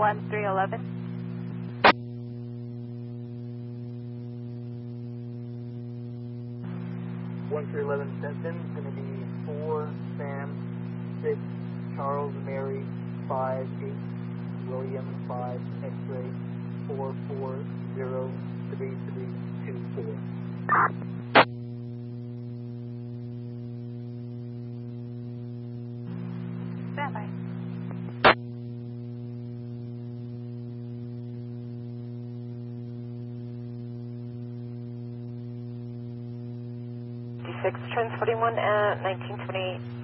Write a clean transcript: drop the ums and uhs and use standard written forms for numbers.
1311. 1311 Denton, going to be 4 Sam, 6 Charles Mary, 5 8 William, 5 X-ray, 4403324. Standby. D6 trans 41 at 1928.